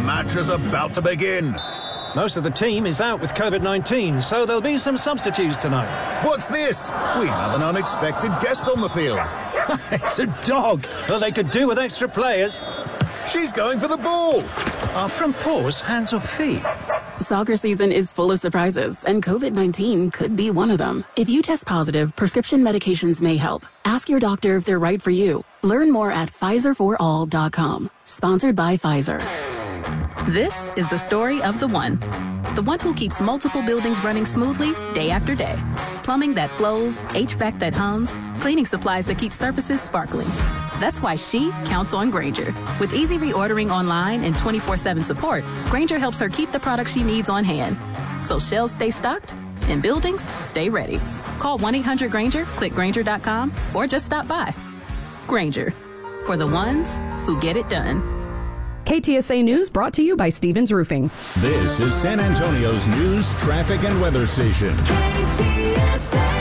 match is about to begin. Most of the team is out with COVID-19, so there'll be some substitutes tonight. What's this? We have an unexpected guest on the field. It's a dog. Well, they could do with extra players. She's going for the ball. Are front paws hands or feet? Soccer season is full of surprises, and COVID-19 could be one of them. If you test positive, prescription medications may help. Ask your doctor if they're right for you. Learn more at PfizerForAll.com. Sponsored by Pfizer. This is the story of the one who keeps multiple buildings running smoothly day after day. Plumbing that flows, HVAC that hums, cleaning supplies that keep surfaces sparkling. That's why she counts on Grainger. With easy reordering online and 24/7 support, Grainger helps her keep the products she needs on hand. So shelves stay stocked and buildings stay ready. Call 1-800-GRAINGER, click Grainger.com, or just stop by. Grainger, for the ones who get it done. KTSA News brought to you by Stevens Roofing. This is San Antonio's news, traffic, and weather station. KTSA.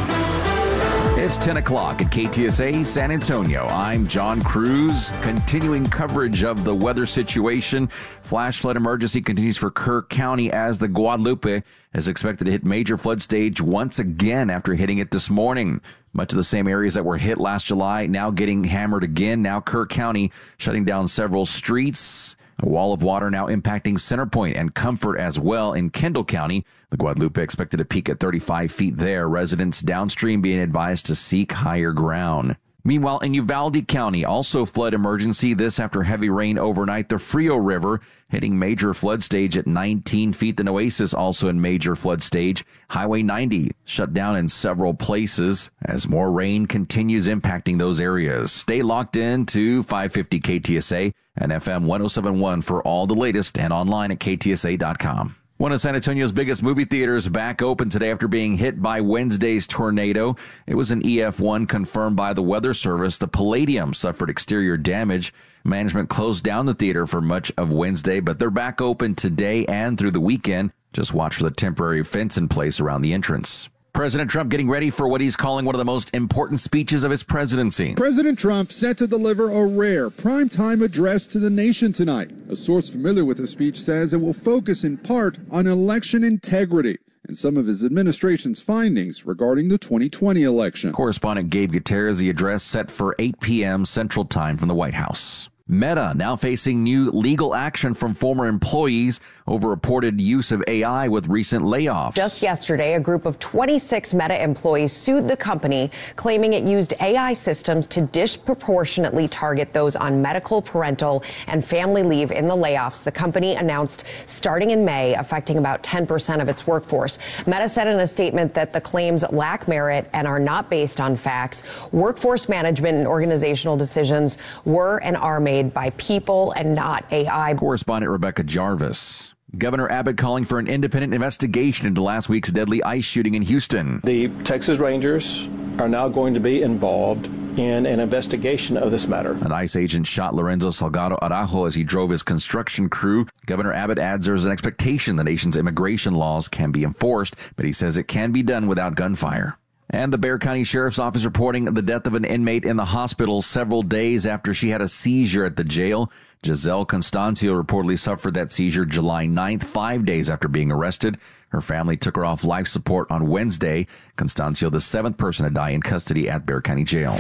It's 10 o'clock at KTSA San Antonio. I'm John Cruz, continuing coverage of the weather situation. Flash flood emergency continues for Kerr County as the Guadalupe is expected to hit major flood stage once again after hitting it this morning. Much of the same areas that were hit last July now getting hammered again. Now Kerr County shutting down several streets. A wall of water now impacting Centerpoint and Comfort as well in Kendall County. The Guadalupe expected to peak at 35 feet there. Residents downstream being advised to seek higher ground. Meanwhile, in Uvalde County, also flood emergency. This after heavy rain overnight. The Frio River hitting major flood stage at 19 feet. The Nueces also in major flood stage. Highway 90 shut down in several places as more rain continues impacting those areas. Stay locked in to 550 KTSA and FM 107.1 for all the latest and online at KTSA.com. One of San Antonio's biggest movie theaters back open today after being hit by Wednesday's tornado. It was an EF1 confirmed by the Weather Service. The Palladium suffered exterior damage. Management closed down the theater for much of Wednesday, but they're back open today and through the weekend. Just watch for the temporary fence in place around the entrance. President Trump getting ready for what he's calling one of the most important speeches of his presidency. President Trump set to deliver a rare primetime address to the nation tonight. A source familiar with the speech says it will focus in part on election integrity and some of his administration's findings regarding the 2020 election. Correspondent Gabe Gutierrez, the address set for 8 p.m. Central Time from the White House. Meta now facing new legal action from former employees over reported use of AI with recent layoffs. Just yesterday, a group of 26 Meta employees sued the company, claiming it used AI systems to disproportionately target those on medical, parental, and family leave in the layoffs the company announced starting in May, affecting about 10% of its workforce. Meta said in a statement that the claims lack merit and are not based on facts. Workforce management and organizational decisions were and are made by people and not AI. Correspondent Rebecca Jarvis. Governor Abbott calling for an independent investigation into last week's deadly ICE shooting in Houston. The Texas Rangers are now going to be involved in an investigation of this matter. An ICE agent shot Lorenzo Salgado Araujo as he drove his construction crew. Governor Abbott adds there's an expectation the nation's immigration laws can be enforced, but he says it can be done without gunfire. And the Bexar County Sheriff's Office reporting the death of an inmate in the hospital several days after she had a seizure at the jail. Giselle Constancio reportedly suffered that seizure July 9th, 5 days after being arrested. Her family took her off life support on Wednesday. Constancio, the seventh person to die in custody at Bexar County Jail.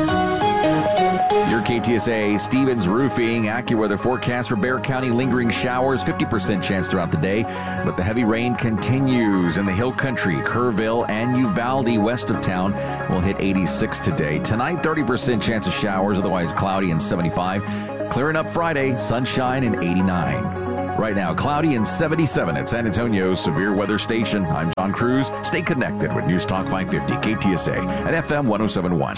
Your KTSA Stevens Roofing AccuWeather forecast for Bexar County: lingering showers, 50% chance throughout the day, but the heavy rain continues in the Hill Country. Kerrville and Uvalde west of town will hit 86 today. Tonight, 30% chance of showers, otherwise cloudy and 75. Clearing up Friday, sunshine and 89. Right now, cloudy and 77 at San Antonio's severe weather station. I'm John Cruz. Stay connected with News Talk 550 KTSA at FM 107.1.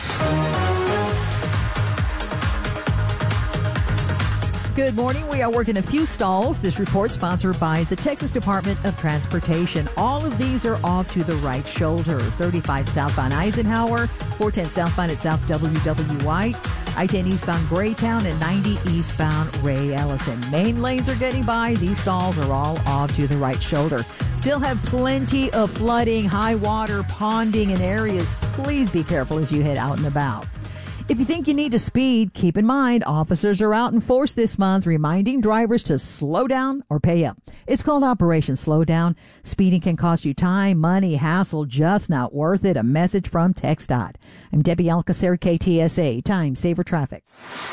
Good morning. We are working a few stalls. This report sponsored by the Texas Department of Transportation. All of these are off to the right shoulder. 35 southbound Eisenhower, 410 southbound at South W.W. White, I-10 eastbound Graytown, and 90 eastbound Ray Ellison. Main lanes are getting by. These stalls are all off to the right shoulder. Still have plenty of flooding, high water, ponding in areas. Please be careful as you head out and about. If you think you need to speed, keep in mind officers are out in force this month reminding drivers to slow down or pay up. It's called Operation Slow Down. Speeding can cost you time, money, hassle, just not worth it. A message from TxDOT. I'm Debbie Alcacer, KTSA, Time Saver Traffic.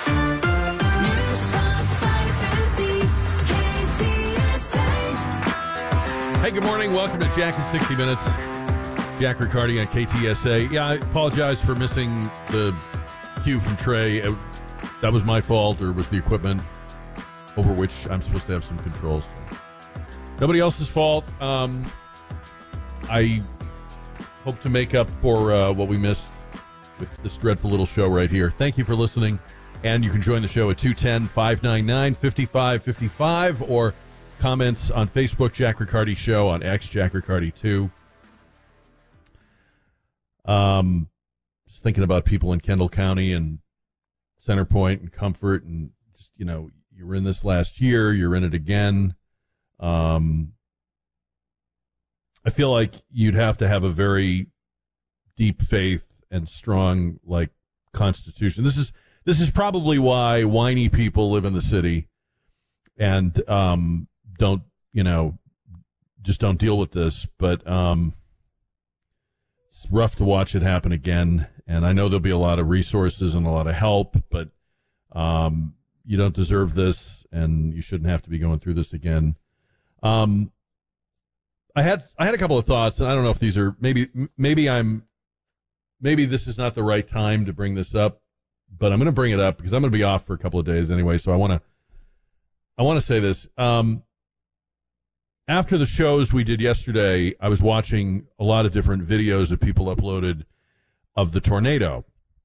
Hey, good morning. Welcome to Jack in 60 Minutes. Jack Riccardi on KTSA. Yeah, I apologize for missing the cue from Trey. That was my fault, or was the equipment over which I'm supposed to have some controls. Nobody else's fault. I hope to make up for what we missed with this dreadful little show right here. Thank you for listening, and you can join the show at 210-599-5555 or comments on Facebook, Jack Riccardi Show, on X, Jack Riccardi 2. Just thinking about people in Kendall County and Center Point and Comfort, and just, you know, you were in this last year, you're in it again. I feel like you'd have to have a very deep faith and strong, like, constitution. This is probably why whiny people live in the city and don't deal with this. But it's rough to watch it happen again. And I know there'll be a lot of resources and a lot of help, but you don't deserve this, and you shouldn't have to be going through this again. I had a couple of thoughts, and I don't know if these are maybe this is not the right time to bring this up, but I'm going to bring it up because I'm going to be off for a couple of days anyway. So I want to say this. After the shows we did yesterday, I was watching a lot of different videos that people uploaded of the tornado.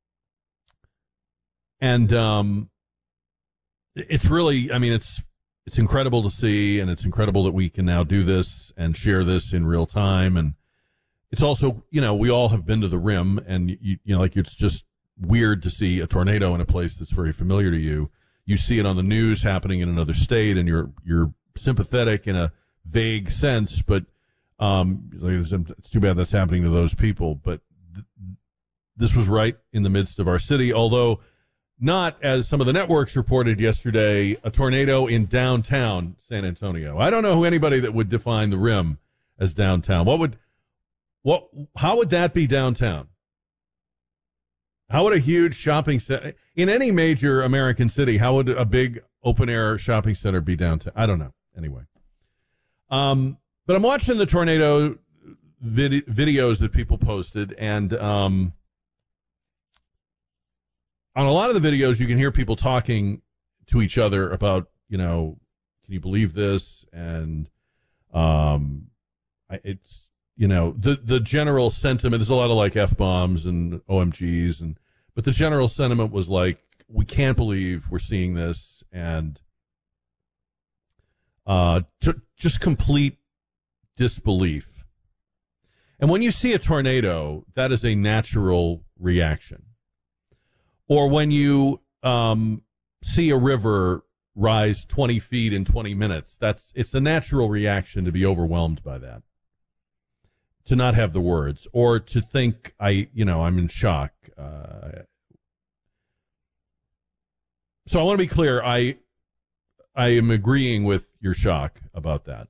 And it's really, I mean, it's incredible to see, and it's incredible that we can now do this and share this in real time. And it's also, you know, we all have been to the Rim, and you know, like, it's just weird to see a tornado in a place that's very familiar to you. You see it on the news happening in another state, and you're sympathetic in a vague sense, but it's too bad that's happening to those people. But this was right in the midst of our city, although not, as some of the networks reported yesterday, a tornado in downtown San Antonio. I don't know anybody that would define the Rim as downtown. How would that be downtown? How would a huge shopping center in any major American city, how would a big open air shopping center be downtown? I don't know. Anyway. But I'm watching the tornado videos that people posted, and on a lot of the videos, you can hear people talking to each other about, you know, can you believe this? And it's, you know, the general sentiment, there's a lot of, like, F-bombs and OMGs, but the general sentiment was like, we can't believe we're seeing this, and just complete disbelief. And when you see a tornado, that is a natural reaction. Or when you see a river rise 20 feet in 20 minutes, it's a natural reaction to be overwhelmed by that, to not have the words, or to think I'm in shock. So I want to be clear. I am agreeing with your shock about that.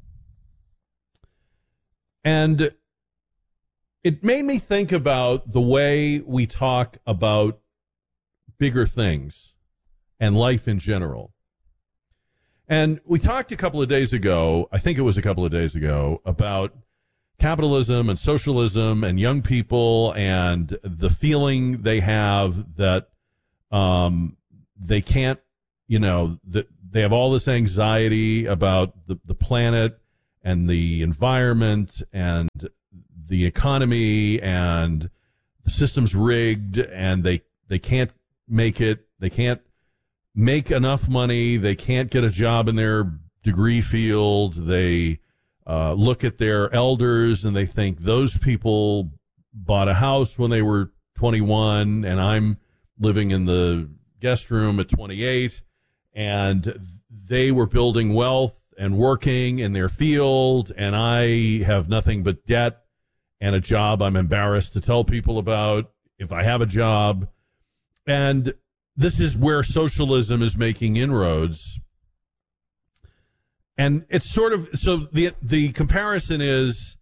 And it made me think about the way we talk about bigger things and life in general. And we talked a couple of days ago, I think it was a couple of days ago, about capitalism and socialism and young people and the feeling they have that they can't, that they have all this anxiety about the planet and the environment and the economy, and the system's rigged, and they can't make it. They can't make enough money. They can't get a job in their degree field. They look at their elders and they think those people bought a house when they were 21, and I'm living in the guest room at 28, and they were building wealth and working in their field, and I have nothing but debt and a job I'm embarrassed to tell people about if I have a job. And this is where socialism is making inroads. And it's sort of, so the comparison is,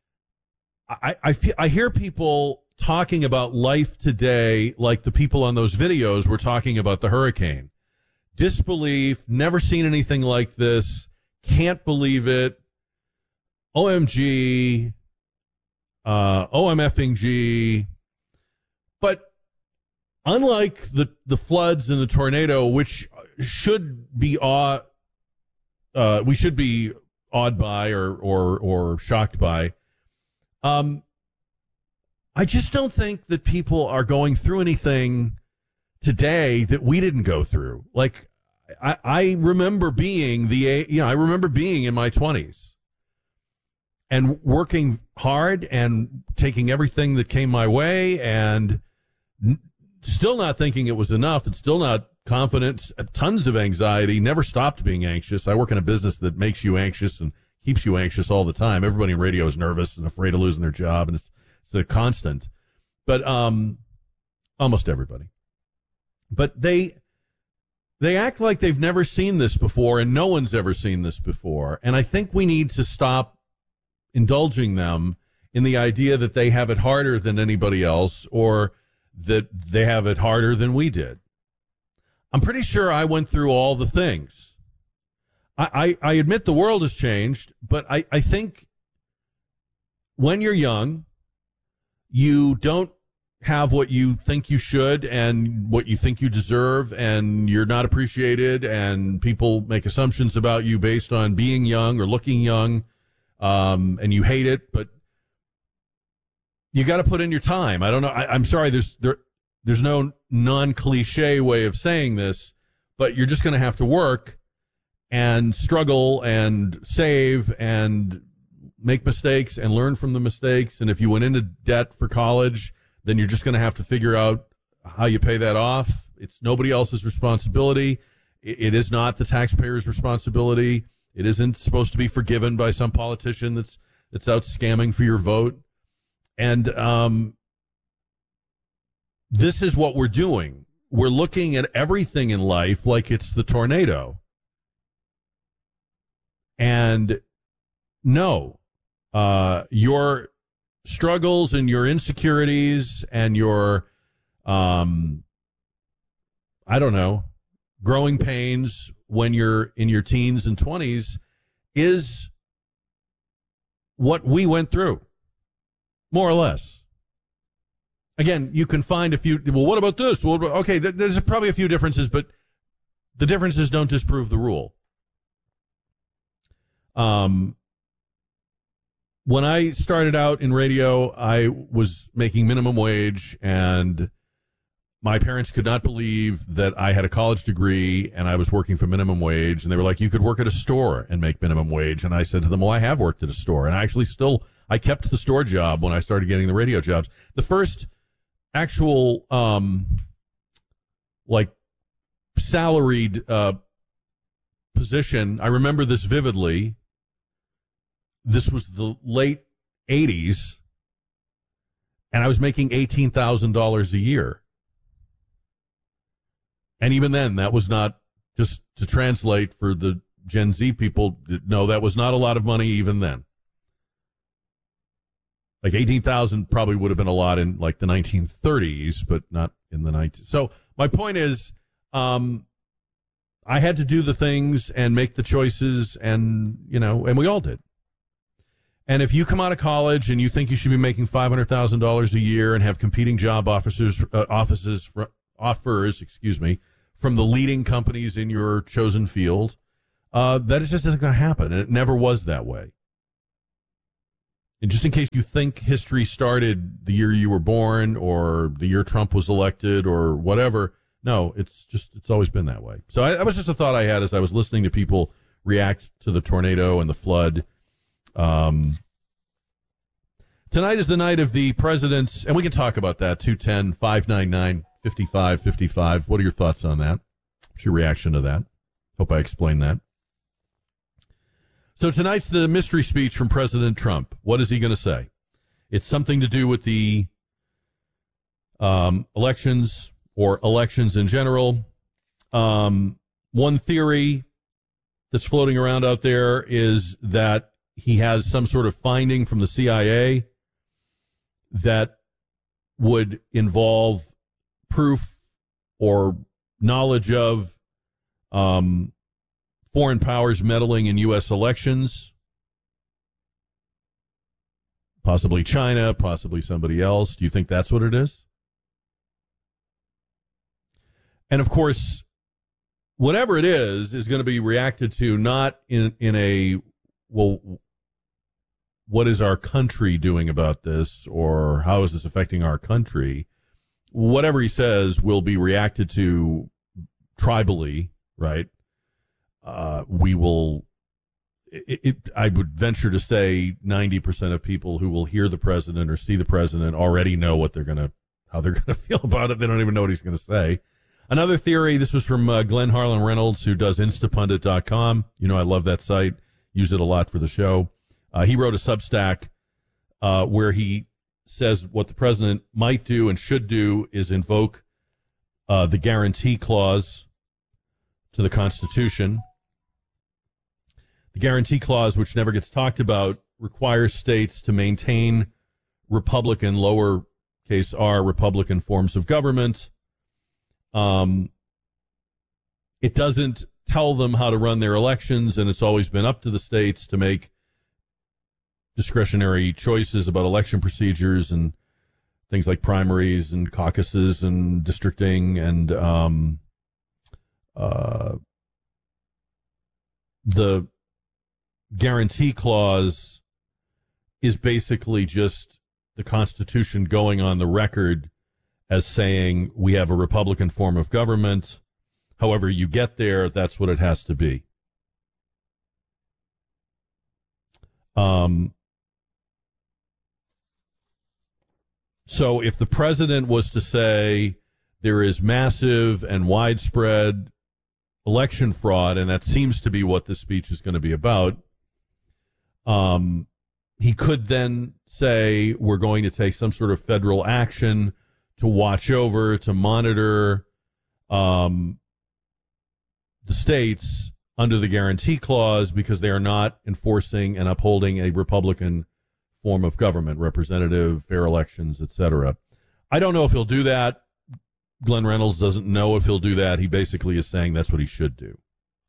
I hear people talking about life today like the people on those videos were talking about the hurricane. Disbelief, never seen anything like this, can't believe it, OMG, OMFing. But unlike the floods and the tornado, which should be we should be awed by or shocked by, I just don't think that people are going through anything today that we didn't go through. Like, I remember being I remember being in my 20s and working hard and taking everything that came my way and still not thinking it was enough and still not confident, tons of anxiety, never stopped being anxious. I work in a business that makes you anxious and keeps you anxious all the time. Everybody in radio is nervous and afraid of losing their job, and it's a constant. But almost everybody. But they act like they've never seen this before, and no one's ever seen this before. And I think we need to stop indulging them in the idea that they have it harder than anybody else or that they have it harder than we did. I'm pretty sure I went through all the things. I admit the world has changed, but I think when you're young, you don't have what you think you should and what you think you deserve, and you're not appreciated, and people make assumptions about you based on being young or looking young, and you hate it, but you got to put in your time. I don't know. I'm sorry. There's no non-cliche way of saying this, but you're just going to have to work and struggle and save and make mistakes and learn from the mistakes. And if you went into debt for college, then you're just going to have to figure out how you pay that off. It's nobody else's responsibility. It is not the taxpayer's responsibility. It isn't supposed to be forgiven by some politician that's out scamming for your vote. And this is what we're doing. We're looking at everything in life like it's the tornado. And no, your struggles and your insecurities and your, I don't know, growing pains when you're in your teens and 20s is what we went through, more or less. Again, you can find a few, well, what about this? Well, okay, there's probably a few differences, but the differences don't disprove the rule. When I started out in radio, I was making minimum wage, and my parents could not believe that I had a college degree and I was working for minimum wage. And they were like, you could work at a store and make minimum wage. And I said to them, well, I have worked at a store. And I kept the store job when I started getting the radio jobs. The first actual, salaried, position, I remember this vividly. This was the late 80s, and I was making $18,000 a year. And even then, that was not, just to translate for the Gen Z people, no, that was not a lot of money even then. Like 18,000 probably would have been a lot in like the 1930s, but not in the 90s. So my point is, I had to do the things and make the choices, and we all did. And if you come out of college and you think you should be making $500,000 a year and have competing job offers, from the leading companies in your chosen field, that just isn't going to happen. And it never was that way. And just in case you think history started the year you were born or the year Trump was elected or whatever, no, it's always been that way. So that was just a thought I had as I was listening to people react to the tornado and the flood. Tonight is the night of the president's, and we can talk about that, 210-599-5555. What are your thoughts on that? What's your reaction to that? Hope I explained that. So tonight's the mystery speech from President Trump. What is he going to say? It's something to do with the elections, or elections in general. One theory that's floating around out there is that he has some sort of finding from the CIA that would involve proof or knowledge of foreign powers meddling in U.S. elections, possibly China, possibly somebody else. Do you think that's what it is? And, of course, whatever it is going to be reacted to not in a, well, what is our country doing about this, or how is this affecting our country? Whatever he says will be reacted to tribally, right? We will, I would venture to say 90% of people who will hear the president or see the president already know what how they're going to feel about it. They don't even know what he's going to say. Another theory, this was from Glenn Harlan Reynolds, who does Instapundit.com. You know, I love that site. Use it a lot for the show. He wrote a Substack where he says what the president might do and should do is invoke the guarantee clause to the Constitution. The guarantee clause, which never gets talked about, requires states to maintain Republican, lowercase r, Republican forms of government. It doesn't tell them how to run their elections, and it's always been up to the states to make discretionary choices about election procedures and things like primaries and caucuses and districting, and the guarantee clause is basically just the Constitution going on the record as saying we have a Republican form of government. However you get there, that's what it has to be. So if the president was to say there is massive and widespread election fraud, and that seems to be what this speech is going to be about, he could then say we're going to take some sort of federal action to watch over, to monitor the states under the guarantee clause because they are not enforcing and upholding a Republican form of government, representative, fair elections, etc. I don't know if he'll do that. Glenn Reynolds doesn't know if he'll do that. He basically is saying that's what he should do.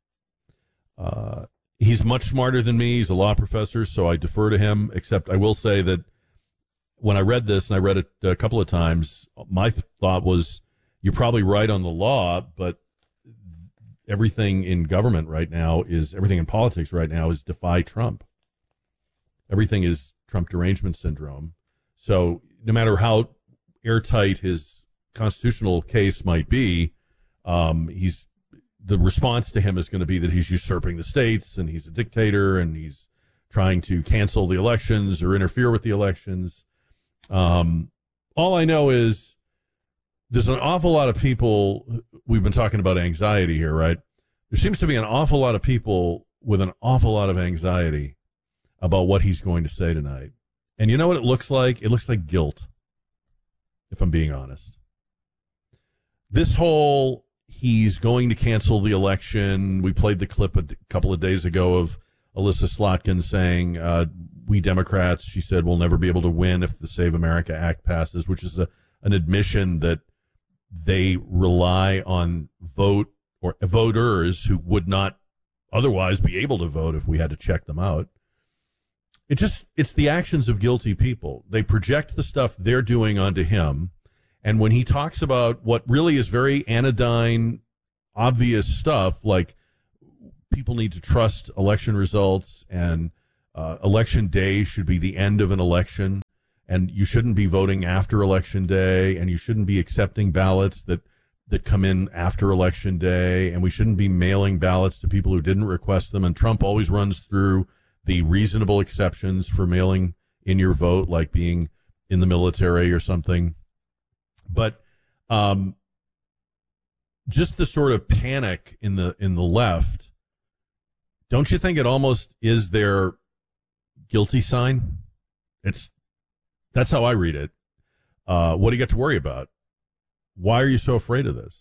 He's much smarter than me. He's a law professor, so I defer to him, except I will say that when I read this, and I read it a couple of times, my thought was, you're probably right on the law, but everything in government right now everything in politics right now is defy Trump. Everything is Trump derangement syndrome. So no matter how airtight his constitutional case might be, the response to him is going to be that he's usurping the states and he's a dictator and he's trying to cancel the elections or interfere with the elections. All I know is there's an awful lot of people. We've been talking about anxiety here, right? There seems to be an awful lot of people with an awful lot of anxiety about what he's going to say tonight. And you know what it looks like? It looks like guilt, if I'm being honest. This whole he's going to cancel the election. We played the clip a couple of days ago of Alyssa Slotkin saying, we Democrats, she said, will never be able to win if the Save America Act passes, which is an admission that they rely on voters who would not otherwise be able to vote if we had to check them out. It's the actions of guilty people. They project the stuff they're doing onto him. And when he talks about what really is very anodyne, obvious stuff, like people need to trust election results and election day should be the end of an election, and you shouldn't be voting after election day, and you shouldn't be accepting ballots that come in after election day, and we shouldn't be mailing ballots to people who didn't request them. And Trump always runs through the reasonable exceptions for mailing in your vote, like being in the military or something. But just the sort of panic in the left, don't you think it almost is their guilty sign? That's how I read it. What do you got to worry about? Why are you so afraid of this?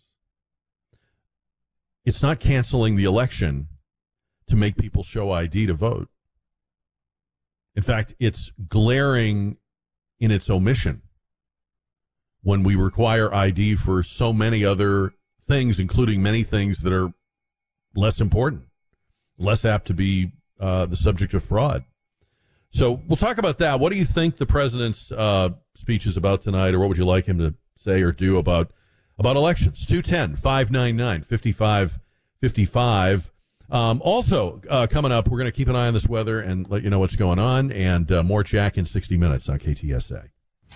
It's not canceling the election to make people show ID to vote. In fact, it's glaring in its omission when we require ID for so many other things, including many things that are less important, less apt to be the subject of fraud. So we'll talk about that. What do you think the president's speech is about tonight, or what would you like him to say or do about elections? 210-599-5555. Also, coming up, we're going to keep an eye on this weather and let you know what's going on, and more Jack in 60 Minutes on KTSA.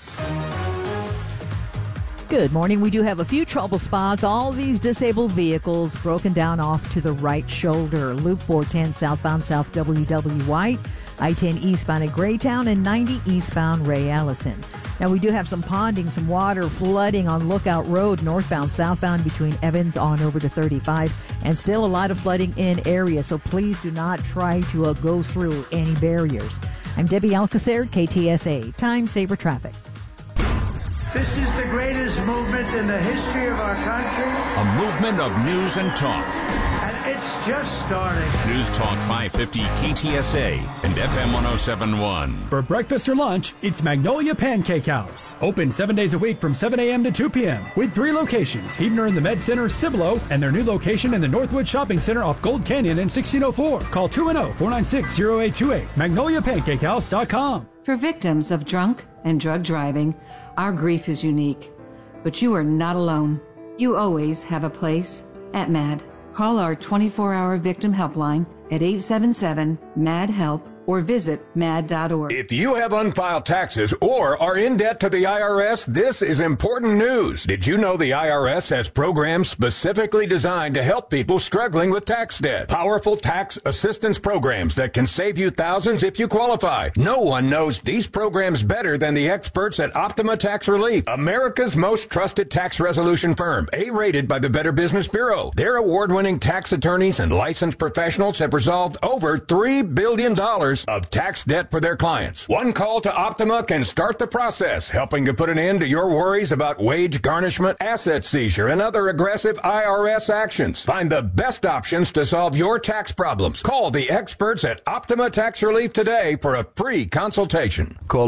Good morning. We do have a few trouble spots. All these disabled vehicles broken down off to the right shoulder. Loop 410 southbound South WW White, I-10 eastbound at Graytown, and 90 eastbound Ray Allison. Now, we do have some ponding, some water, flooding on Lookout Road, northbound, southbound between Evans on over to 35, and still a lot of flooding in area, so please do not try to go through any barriers. I'm Debbie Alcacer, KTSA, Time Saver Traffic. This is the greatest movement in the history of our country. A movement of news and talk. And it's just starting. News Talk 550 KTSA and FM 1071. For breakfast or lunch, it's Magnolia Pancake House. Open 7 days a week from 7 a.m. to 2 p.m. with 3 locations. Heidner in the Med Center, Cibolo, and their new location in the Northwood Shopping Center off Gold Canyon in 1604. Call 210-496-0828. MagnoliaPancakeHouse.com. For victims of drunk and drug driving, our grief is unique, but you are not alone. You always have a place at MAD. Call our 24-hour victim helpline at 877-MAD-HELP or visit mad.org. If you have unfiled taxes or are in debt to the IRS, this is important news. Did you know the IRS has programs specifically designed to help people struggling with tax debt? Powerful tax assistance programs that can save you thousands if you qualify. No one knows these programs better than the experts at Optima Tax Relief, America's most trusted tax resolution firm, A-rated by the Better Business Bureau. Their award-winning tax attorneys and licensed professionals have resolved over $3 billion of tax debt for their clients. One call to Optima can start the process, helping to put an end to your worries about wage garnishment, asset seizure, and other aggressive IRS actions. Find the best options to solve your tax problems. Call the experts at Optima Tax Relief today for a free consultation. Call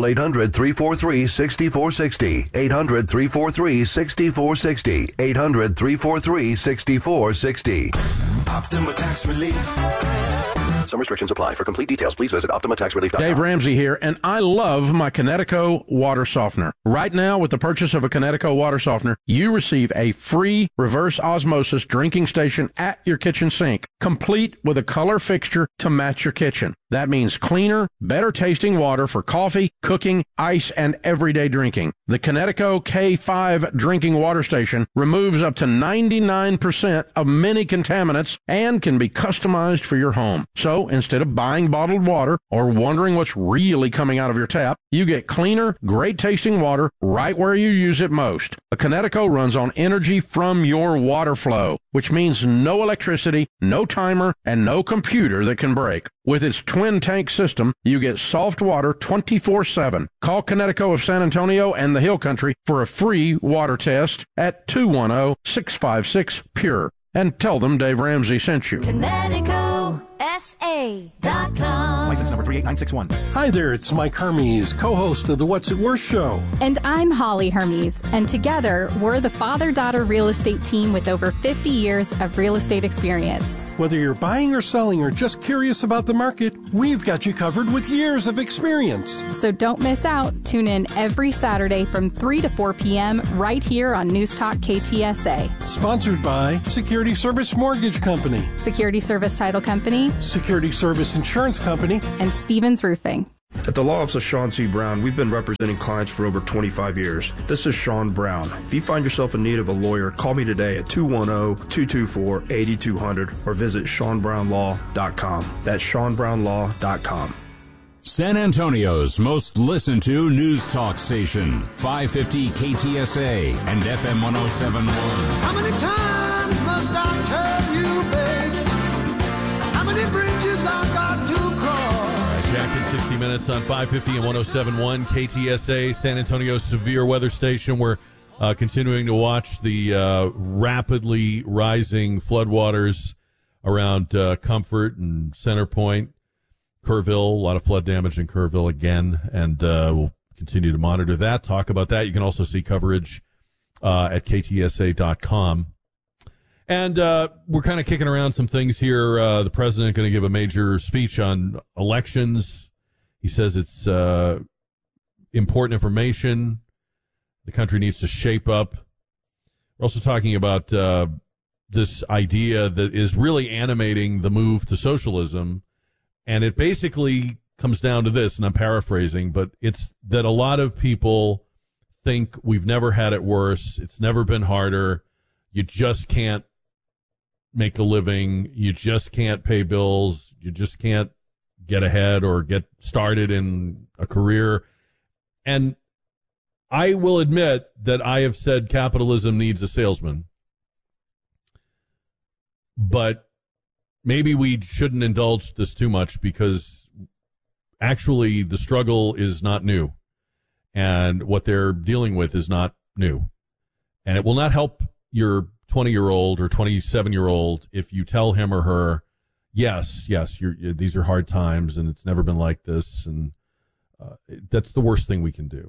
800-343-6460. 800-343-6460. 800-343-6460. Optima Tax Relief. Some restrictions apply. For complete details, please visit OptimaTaxRelief.com. Dave Ramsey here, and I love my Connecticut water softener. Right now, with the purchase of a Connecticut water softener, you receive a free reverse osmosis drinking station at your kitchen sink, complete with a color fixture to match your kitchen. That means cleaner, better tasting water for coffee, cooking, ice, and everyday drinking. The Connecticut K5 drinking water station removes up to 99% of many contaminants and can be customized for your home. So instead of buying bottled water or wondering what's really coming out of your tap, you get cleaner, great tasting water right where you use it most. A Connecticut runs on energy from your water flow, which means no electricity, no timer, and no computer that can break. With its twin tank system, you get soft water 24/7. Call Connecticut of San Antonio and the Hill Country for a free water test at 210-656-PURE. And tell them Dave Ramsey sent you. ConnecticutSA.com. License number 38961. Hi there, it's Mike Hermes, co-host of the What's It Worth show. And I'm Holly Hermes, and together we're the father-daughter real estate team with over 50 years of real estate experience. Whether you're buying or selling or just curious about the market, we've got you covered with years of experience. So don't miss out. Tune in every Saturday from 3 to 4 p.m. right here on News Talk KTSA. Sponsored by Security Service Mortgage Company, Security Service Title Company, Security Service Insurance Company, and Stevens Roofing. At the law office of Sean C. Brown, we've been representing clients for over 25 years. This is Sean Brown. If you find yourself in need of a lawyer, call me today at 210-224-8200 or visit SeanBrownLaw.com. That's SeanBrownLaw.com. San Antonio's most listened to news talk station, 550 KTSA and FM 1071. How many times must I tell you, baby? How many bridges I've got to cross? Jack in 60 Minutes on 550 and 1071 KTSA, San Antonio's severe weather station, where Continuing to watch the rapidly rising floodwaters around Comfort and Center Point, Kerrville. A lot of flood damage in Kerrville again, and we'll continue to monitor that, talk about that. You can also see coverage at ktsa.com. And we're kind of kicking around some things here. The president going to give a major speech on elections. He says it's important information. The country needs to shape up. We're also talking about this idea that is really animating the move to socialism. And it basically comes down to this, and I'm paraphrasing, but it's that a lot of people think we've never had it worse. It's never been harder. You just can't make a living. You just can't pay bills. You just can't get ahead or get started in a career. And I will admit that I have said capitalism needs a salesman, but maybe we shouldn't indulge this too much, because actually the struggle is not new, and what they're dealing with is not new, and it will not help your 20-year-old or 27-year-old if you tell him or her, yes, these are hard times and it's never been like this, and that's the worst thing we can do.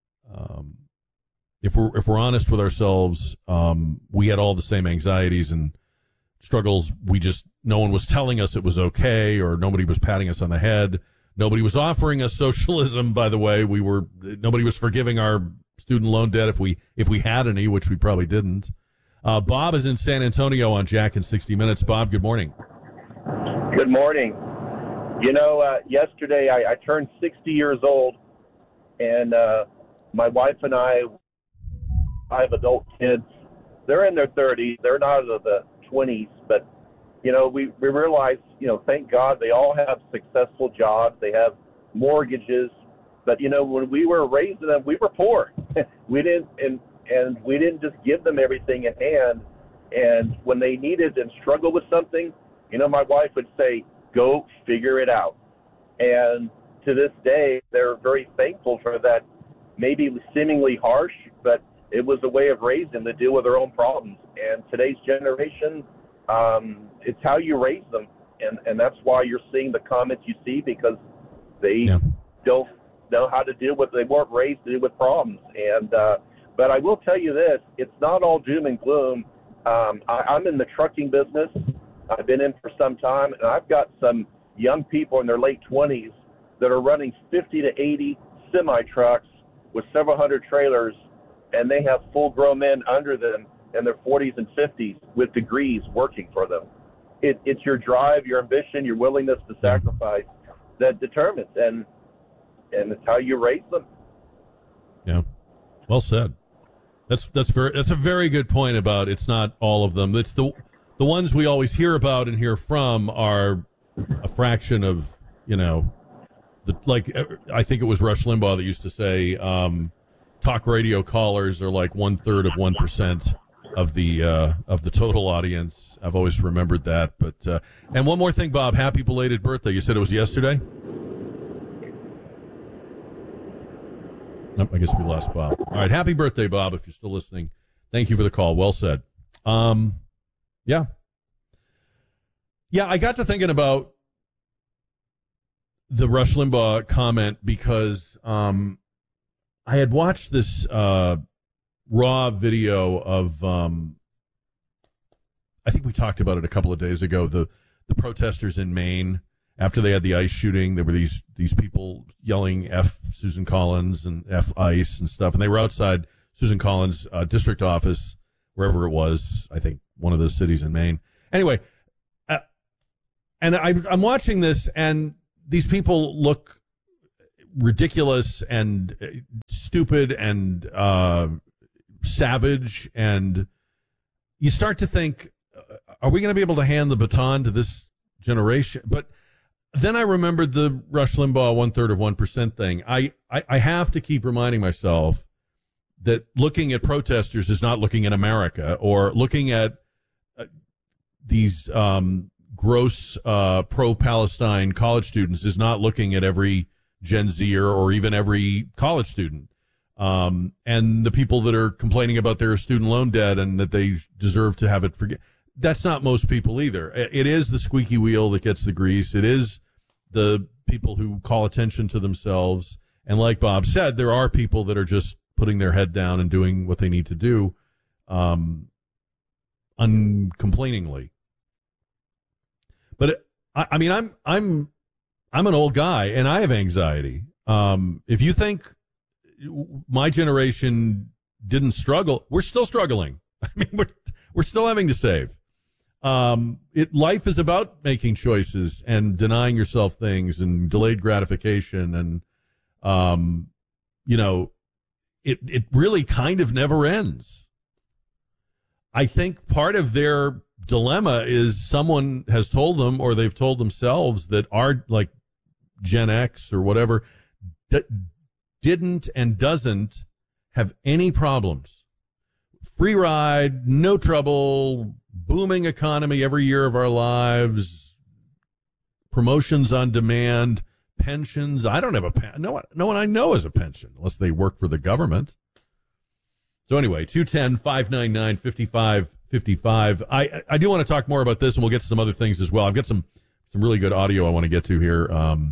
If we're honest with ourselves, we had all the same anxieties and struggles. No one was telling us it was okay, or nobody was patting us on the head. Nobody was offering us socialism, by the way. Nobody was forgiving our student loan debt if we had any, which we probably didn't. Bob is in San Antonio on Jack in 60 Minutes. Bob, good morning. Good morning. Yesterday I turned 60 years old, and my wife and I have adult kids. They're in their 30s. They're not in the 20s, but, we realize, thank God they all have successful jobs. They have mortgages. But, when we were raising them, we were poor. We didn't just give them everything in hand. And when they needed and struggled with something, my wife would say, go figure it out. And to this day, they're very thankful for that, maybe seemingly harsh, but it was a way of raising them to deal with their own problems. And today's generation, it's how you raise them. And that's why you're seeing the comments you see, because they don't know how to deal with, they weren't raised to deal with problems. And, but I will tell you this, it's not all doom and gloom. I'm in the trucking business. I've been in for some time, and I've got some young people in their late 20s that are running 50 to 80 semi-trucks with several hundred trailers, and they have full-grown men under them in their 40s and 50s with degrees working for them. It's your drive, your ambition, your willingness to sacrifice that determines, and it's how you raise them. Yeah, well said. That's a very good point about it's not all of them. It's the ones we always hear about and hear from are a fraction of, I think it was Rush Limbaugh that used to say, talk radio callers are like 1/3 of 1% of the total audience. I've always remembered that. But and one more thing, Bob, happy belated birthday. You said it was yesterday? Nope, I guess we lost Bob. All right, happy birthday, Bob, if you're still listening. Thank you for the call. Well said. Yeah, I got to thinking about the Rush Limbaugh comment because I had watched this raw video of, I think we talked about it a couple of days ago, the protesters in Maine. After they had the ICE shooting, there were these people yelling F Susan Collins and F ICE and stuff, and they were outside Susan Collins' district office, wherever it was, I think one of those cities in Maine. Anyway, and I'm watching this, and these people look ridiculous and stupid and savage, and you start to think, are we going to be able to hand the baton to this generation? But then I remembered the Rush Limbaugh 1/3 of 1% thing. I have to keep reminding myself that looking at protesters is not looking at America, or looking at these gross pro-Palestine college students is not looking at every Gen Zer or even every college student. and the people that are complaining about their student loan debt and that they deserve to have it forget. That's not most people either. It is the squeaky wheel that gets the grease. It is the people who call attention to themselves. And like Bob said, there are people that are just putting their head down and doing what they need to do uncomplainingly. But I mean, I'm an old guy and I have anxiety. If you think my generation didn't struggle, we're still struggling. I mean, we're still having to save. Life is about making choices and denying yourself things and delayed gratification. And, it really kind of never ends. I think part of their dilemma is someone has told them, or they've told themselves, that our, like, Gen X or whatever, didn't and doesn't have any problems. Free ride, no trouble, booming economy every year of our lives, promotions on demand, pensions. I don't have a pension. No one I know has a pension unless they work for the government. So anyway, 210-599-5555. I do want to talk more about this, and we'll get to some other things as well. I've got some really good audio I want to get to here,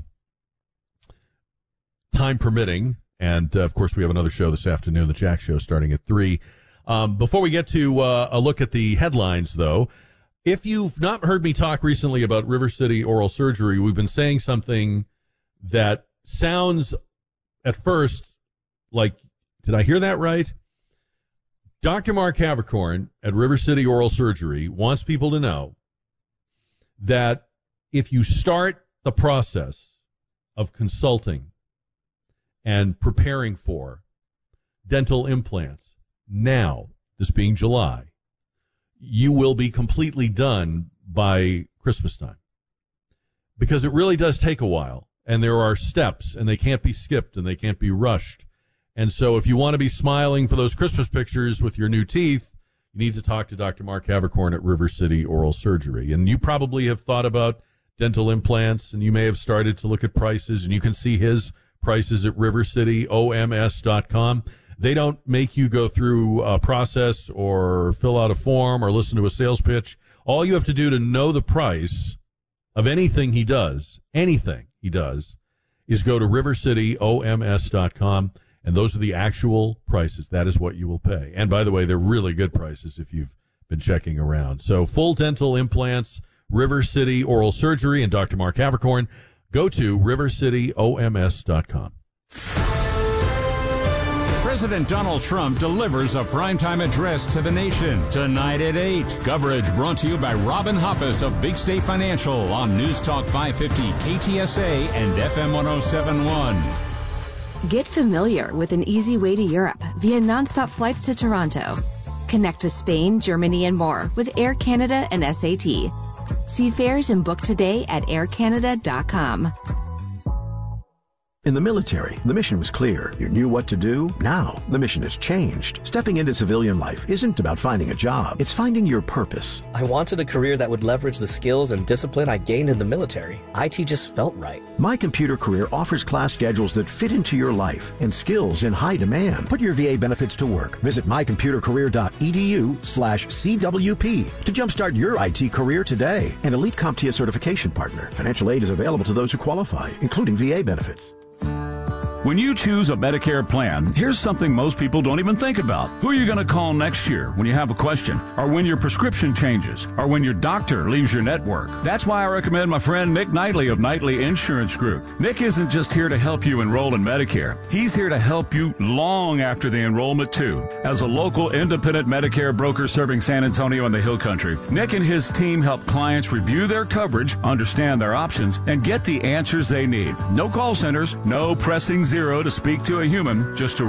time permitting. And, of course, we have another show this afternoon, the Jack Show, starting at 3. Before we get to a look at the headlines, though, if you've not heard me talk recently about River City Oral Surgery, we've been saying something that sounds at first like, did I hear that right? Dr. Mark Havercorn at River City Oral Surgery wants people to know that if you start the process of consulting and preparing for dental implants now, this being July, you will be completely done by Christmas time. Because it really does take a while, and there are steps, and they can't be skipped, and they can't be rushed. And so if you want to be smiling for those Christmas pictures with your new teeth, you need to talk to Dr. Mark Havercorn at River City Oral Surgery. And you probably have thought about dental implants, and you may have started to look at prices, and you can see his prices at rivercityoms.com. They don't make you go through a process or fill out a form or listen to a sales pitch. All you have to do to know the price of anything he does, is go to rivercityoms.com, and those are the actual prices. That is what you will pay. And by the way, they're really good prices if you've been checking around. So full dental implants, River City Oral Surgery, and Dr. Mark Havercorn. Go to rivercityoms.com. President Donald Trump delivers a primetime address to the nation tonight at 8. Coverage brought to you by Robin Hoppus of Big State Financial on News Talk 550 KTSA and FM 1071. Get familiar with an easy way to Europe via nonstop flights to Toronto. Connect to Spain, Germany, and more with Air Canada and SAT. See fares and book today at aircanada.com. In the military, the mission was clear. You knew what to do. Now, the mission has changed. Stepping into civilian life isn't about finding a job. It's finding your purpose. I wanted a career that would leverage the skills and discipline I gained in the military. IT just felt right. My Computer Career offers class schedules that fit into your life and skills in high demand. Put your VA benefits to work. Visit mycomputercareer.edu/CWP to jumpstart your IT career today. An elite CompTIA certification partner. Financial aid is available to those who qualify, including VA benefits. When you choose a Medicare plan, here's something most people don't even think about. Who are you going to call next year when you have a question? Or when your prescription changes? Or when your doctor leaves your network? That's why I recommend my friend Nick Knightley of Knightley Insurance Group. Nick isn't just here to help you enroll in Medicare. He's here to help you long after the enrollment, too. As a local independent Medicare broker serving San Antonio and the Hill Country, Nick and his team help clients review their coverage, understand their options, and get the answers they need. No call centers, no pressing zero to speak to a human, just to